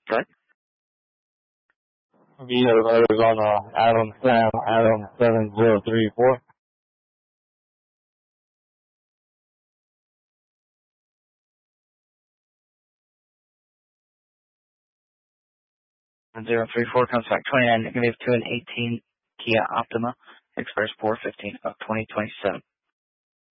Good. VA letters on Adam Sam, Adam 7034. 034 comes back 29 negative to an 18 Kia Optima Express 415 of 2027.